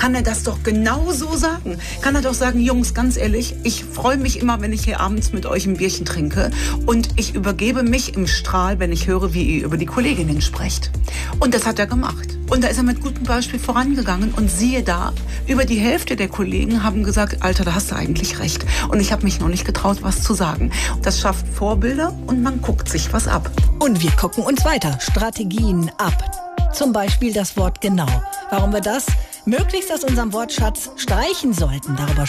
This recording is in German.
kann er das doch genau so sagen. Kann er doch sagen, Jungs, ganz ehrlich, ich freue mich immer, wenn ich hier abends mit euch ein Bierchen trinke und ich übergebe mich im Strahl, wenn ich höre, wie ihr über die Kolleginnen sprecht. Und das hat er gemacht. Und da ist er mit gutem Beispiel vorangegangen und siehe da, über die Hälfte der Kollegen haben gesagt, Alter, da hast du eigentlich recht. Und ich habe mich noch nicht getraut, was zu sagen. Das schafft Vorbilder und man guckt sich was ab. Und wir gucken uns weiter Strategien ab. Zum Beispiel das Wort genau. Warum wir das möglichst aus unserem Wortschatz streichen sollten, darüber